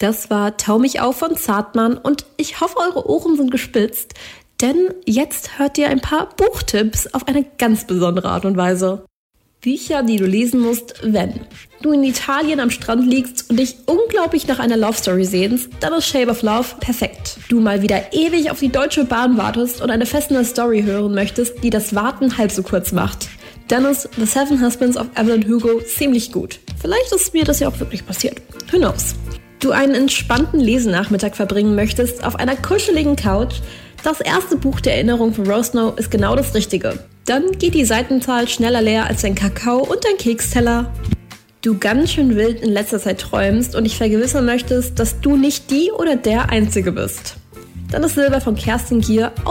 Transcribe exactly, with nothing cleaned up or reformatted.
Das war Tau mich auf von Zartmann und ich hoffe, eure Ohren sind gespitzt, denn jetzt hört ihr ein paar Buchtipps auf eine ganz besondere Art und Weise. Bücher, die du lesen musst, wenn du in Italien am Strand liegst und dich unglaublich nach einer Love Story sehnst, dann ist Shape of Love perfekt. Du mal wieder ewig auf die Deutsche Bahn wartest und eine fesselnde Story hören möchtest, die das Warten halb so kurz macht. Dann ist The Seven Husbands of Evelyn Hugo ziemlich gut. Vielleicht ist mir das ja auch wirklich passiert. Who knows? Du einen entspannten Lesenachmittag verbringen möchtest auf einer kuscheligen Couch, das erste Buch der Erinnerung von Rose Snow ist genau das Richtige. Dann geht die Seitenzahl schneller leer als dein Kakao und dein Keksteller. Du ganz schön wild in letzter Zeit träumst und dich vergewissern möchtest, dass du nicht die oder der Einzige bist. Dann ist Silber von Kerstin Gier